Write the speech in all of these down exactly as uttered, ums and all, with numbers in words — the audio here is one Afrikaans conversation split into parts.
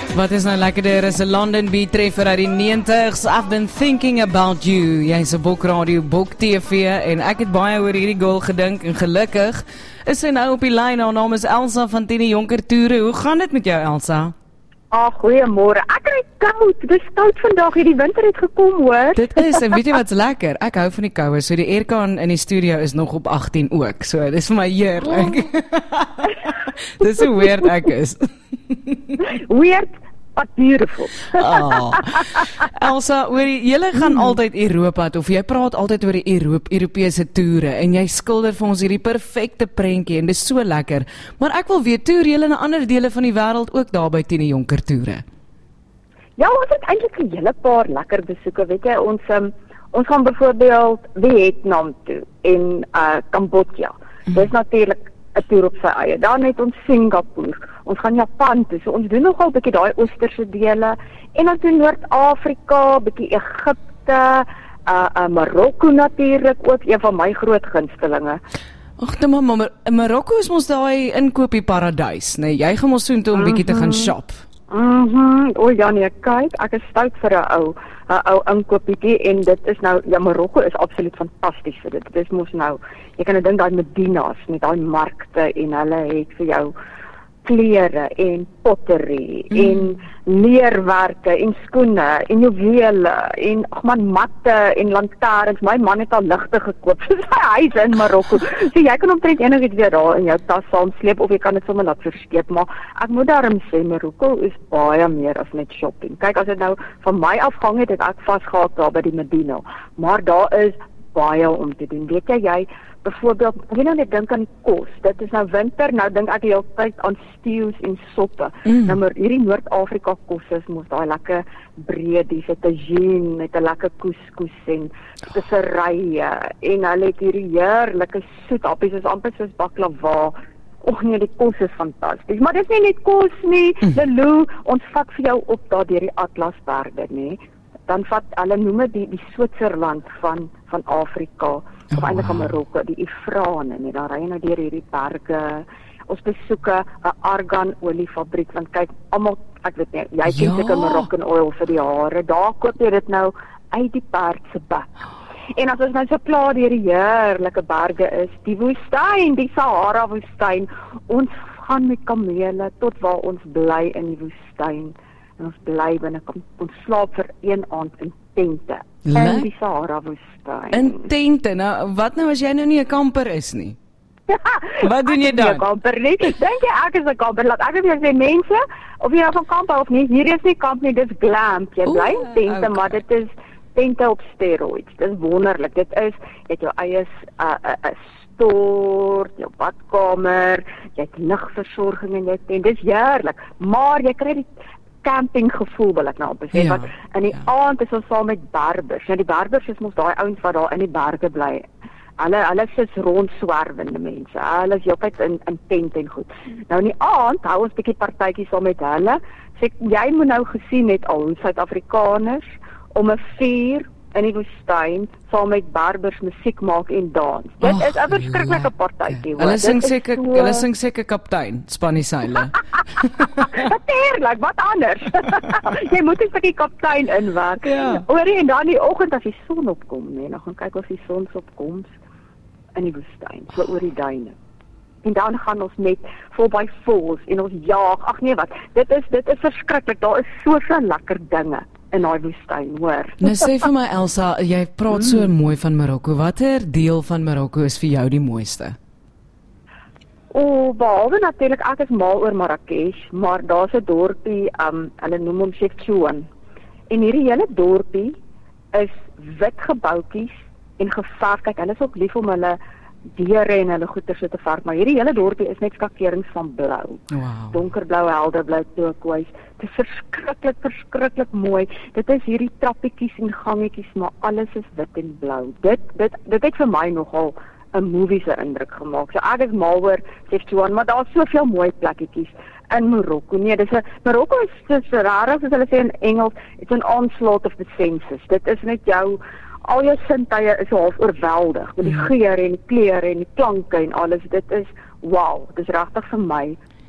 Wat is nou lekkerder as 'n London Beat treffer uit die negentigs? I've been thinking about you. Jy's 'n Bok Radio, Bok T V en ek het baie oor hierdie girl gedink en gelukkig is sy nou op die lyn. Haar naam is Elsa van Tini Jonker Toere. Hoe gaan dit met jou, Elsa? Ah, goeiemôre. Ek kry koud. Dis koud vandag. Hierdie winter het gekom, hoor. Dit is, en weet jy wat's lekker? Ek hou van die koue. So die aircon in die studio is nog op agttien ook. So dis vir my heerlik. Dis hoe weird ek is. Weird, but beautiful. Oh. Elsa, oor die, jylle gaan mm. altyd Europa toe, of jy praat altyd oor die Europe, Europese toere, en jy skilder vir ons hierdie perfecte prentjie, en dis so lekker. Maar ek wil weet, toer jylle na ander dele van die wêreld ook daar by Tini Jonker Toere? Ja, ons het eintlik 'n hele paar lekker besoeke, weet jy, ons, um, ons gaan byvoorbeeld Vietnam toe, en uh, Cambodja. Mm. Dis natuurlik 'n toer op sy eie. Dan het ons Singapore, ons gaan Japan toe, so ons doen nogal 'n bietjie daai oosterse dele, en dan toe Noord-Afrika, bietjie Egipte, uh, uh, Marokko natuurlik, ook een van my groot gunstelinge. Ag, nee, maar Mar Marokko is mos daai inkopie paradys, nee, jy gaan mos soontoe om bietjie te gaan shop. Mhm, mm o ja nee, kyk, ek is stout vir 'n ou, 'n ou inkoopietjie en dit is nou, ja, Marokko is absoluut fantasties vir dit. Dit is mos nou, jy kan nou dink daai Medina's met daai markte en hulle het vir jou klere en pottery mm. en leerwerke en skoene en juwele en ag man matte en lantaarns. My man het al ligte gekoop vir sy huis in Marokko. So jy kan omtrent enigiets weer daar in jou tas saamsleep of jy kan dit sommer laat verskeep, maar ek moet daarom sê Marokko is baie meer as net shopping. Kyk, as dit nou van my afhang het, het ek vasgehaak daar by die Medina. Maar daar is baie om te doen. Weet jy, jy byvoorbeeld, jy nou net dink aan die kos. Dit is nou winter, nou dink ek die hele tyd aan stews en soppe. Mm. Nou maar hierdie Noord-Afrika kos is mos daai lekker breedies, 'n tagine met 'n lekker couscous en speserye en hulle het hierdie heerlike soethappies, is amper soos baklava. Och nee, die kos is fantasties. Maar dit is nie net kos nie. Mm. Lelou, ons vat vir jou op daar deur die Atlasberge, nê. Dan vat hulle noem dit die, die Switserland van van Afrika. Of oh, eintlik van wow. Marokko, die Ifrane, nee, daar ry jy nou deur hierdie berge. Ons besoek 'n argan oliefabriek, want kyk, almal, ek weet nie, jy ken seker ja. Moroccan oil vir die hare. Daar koop jy dit nou uit die perd se bek. En as ons nou so klaar deur die heerlike berge is, die woestyn, die Sahara woestyn, ons gaan met kamele tot waar ons bly in die woestyn. En ons bly binne, ons slaap vir een aand in tente. In die Sahara woestyn. In tente, nou, wat nou as jy nou nie 'n kamper is nie? Wat doen jy dan? Ek is nie 'n kamper nie. Dink jy ek is 'n kamper? Laat ek net sê, mense, of jy nou van kamp of nie, hier is nie kamp nie, dis glamp. Jy bly in tente, okay. Maar dit is tente op steroids. Dit is wonderlik. Dit is, jy het jou eie 'n uh, uh, uh, stort, jou badkamer, jy het ligversorging in jou tent. Dis heerlik, maar jy kry die campinggevoel wil ek nou op sê, ja, want in die ja. aand is ons saam met berbers. Nou die berbers is mos daai ouens wat daar in die berge bly. Hulle hulle is rondswerwende mense. Hulle is heeltyd in in tent en goed. Nou in die aand hou ons 'n bietjie partytjies saam met hulle. Sê jy moet nou gesien het al hoe Suid-Afrikaners om 'n vuur in die woestyn saam met berbers musiek maak en dans. Dit oh, is 'n verskriklike partytjie. Hulle sing seker so... hulle sing seker kaptein, Spannie Seile. Natuurlik, wat anders? Jy moet 'n stukkie kaptein inwerk. Ja. Oorie en dan die oggend as die son opkom, nee, dan gaan kyk of die son opkom in die woestyn, so oor die duine. En dan gaan ons met voorby voels en ons jaag. Ag nee, wat? Dit is dit is verskriklik. Daar is soveel lekker dinge in daai woestyn, hoor. Nou sê vir my Elsa, jy praat so mm. mooi van Marokko. Watter deel van Marokko is vir jou die mooiste? O, oh, behalwe natuurlik, ek is mal oor Marrakesh, maar daar's 'n dorpie, um, hulle noem hom Chefchaouen. En hierdie hele dorpie is wit gebouetjies en geverf. Kyk, hulle is ook lief om hulle deure en hulle goeder so te verf, maar hierdie hele dorpie is net skakerings van blou. Wow. Donkerblou, helderblou, turquoise. Dit is verskriklik, verskriklik mooi. Dit is hierdie trappietjies en gangetjies, maar alles is wit en blou. Dit dit dit het vir my nogal 'n movie se indruk gemaak. So ek is mal oor Chefchaouen, maar daar's soveel mooi plekketjies in Marokko. Nee, dis 'n Marokko is so raar as hulle sê in Engels, it's an onslaught of the senses. Dit is net jou al jou sintuie is half oorweldig met die geur en die kleure en die klanke en alles. Dit is wow, dit is regtig vir my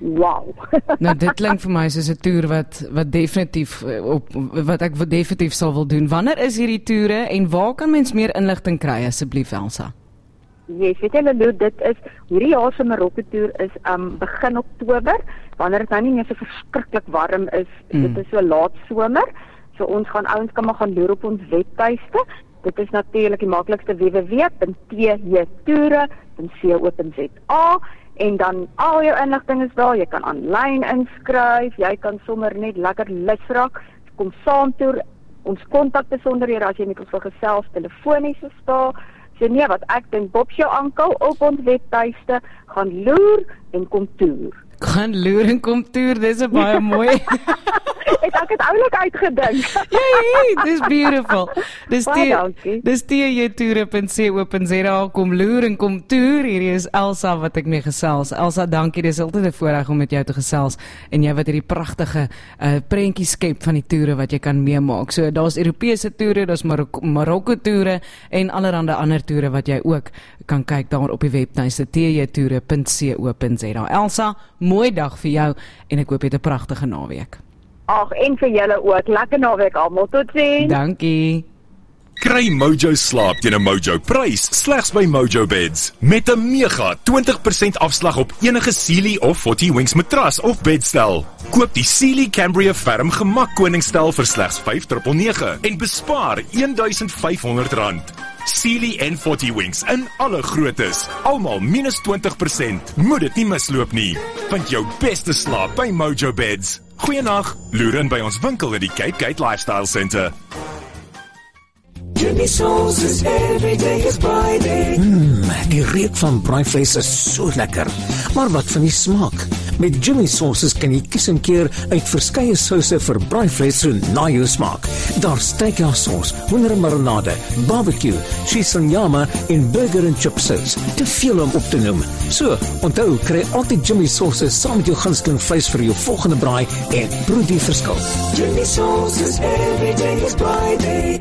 wow. Nou, dit klink vir my soos 'n toer wat, wat definitief, op, wat ek definitief sal wil doen. Wanneer is hierdie toere en waar kan mens meer inligting kry, asseblief Elsa? Yes, weet jy Lulu, dit is, hierdie jaar se Marokko toer is um, begin Oktober, wanneer dit nou nie meer so verskriklik warm is, mm. dit is so laat somer, so ons gaan ouens kan maar gaan loer op ons webtuiste, dit is natuurlik die maklikste w w w punt t j toere punt co punt z a en dan al jou inligting is daar, jy kan aanlyn inskryf, jy kan sommer net lekker lus raak, kom saam toer, ons kontak besonderhede as jy met ons wil gesels, telefonies is daar, so nee, wat ek dink, Bob jou ankel op ons webtuiste, gaan loer en kom toer. Gaan loer en kom toer, dis 'n baie mooi. Het ek het oulik uitgedink. Jee, dis beautiful. Dis die dis t j toere punt co punt z a, kom loer en kom toer. Hierdie is Elsa wat ek mee gesels. Elsa, dankie, dis altyd 'n voorreg om met jou te gesels en jy wat hierdie pragtige uh, prentjie skep van die toere wat jy kan meemaak. So daar's Europese toere, daar's Marokko, Marokko toere en allerlei ander toere wat jy ook kan kyk daar op die webtuiste t j toere punt co punt z a. Elsa, mooi dag vir jou en ek hoop jy het 'n pragtige naweek. Ag, en vir julle ook. Lekker naweek almal. Totsiens. Dankie. Kry Mojo slaap teen 'n Mojo prys slegs by Mojo Beds met 'n mega twintig persent afslag op enige Sealy of forty Winks matras of bedstel. Koop die Sealy Cambria Ferm Gemak Koningsstel vir slegs vyf nege nege en bespaar een duisend vyf honderd rand. Sealy en forty Winks in alle groottes, almal minus twintig persent. Moet dit nie misloop nie. Vind jou beste slaap by Mojo Beds. Goeienag, loer in by ons winkel in die Cape Gate Lifestyle Centre. Jimmy Sauce's every day is Friday. Mmm, die reuk van braaivleis is so lekker. Maar wat van die smaak? Met Jimmy Sauce's kan jy kies en keer uit verskeie souse vir braaivleis so na jou smaak. Daar's steakhouse-saus, hoendermarinade, barbecue, cheese en nyama en burger en chip sauce. Te veel om op te noem. So, onthou, kry altyd Jimmy Sauce's saam met jou gunsteling vleis vir jou volgende braai en proe die verskil. Jimmy Sauce's every day is Friday.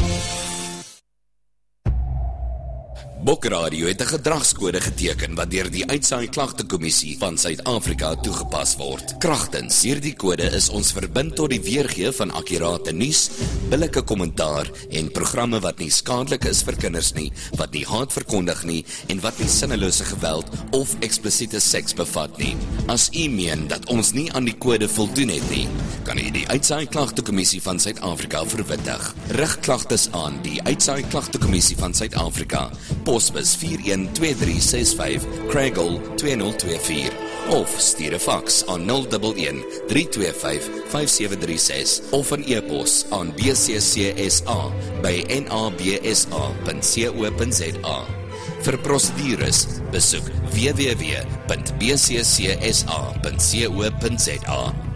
Bokradio het 'n gedragskode geteken wat deur die Uitsaai Klagtekommissie van Suid-Afrika toegepas word. Kragtens hierdie kode is ons verbind tot die weergee van akkurate nuus, billike kommentaar en programme wat nie skadelik is vir kinders nie, wat nie haat verkondig nie en wat nie sinnelose geweld of eksplisiete seks bevat nie. As u meen dat ons nie aan die kode voldoen het nie, kan u die Uitsaai Klagtekommissie van Suid-Afrika verwittig. Rig klagtes aan die Uitsaai Klagtekommissie van Suid-Afrika. Posbus vier een twee drie ses vyf, Craigle twee nul twee vier of stuur 'n faks aan nul een een drie twee vyf vyf sewe drie ses of 'n e-pos aan b c c s a by n a b s a punt co punt z a. Vir prosedures besoek w w w punt b c c s a punt co punt z a.